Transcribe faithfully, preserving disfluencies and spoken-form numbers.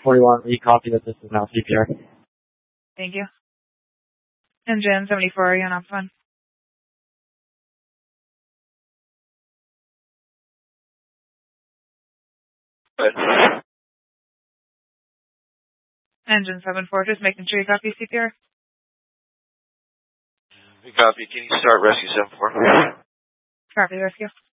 forty-one, we copy that this is now C P R. Thank you. Engine seventy-four, are you on up one? Good. Engine seven four, just making sure you copy C P R. We copy. Can you start rescue seven four? Copy rescue.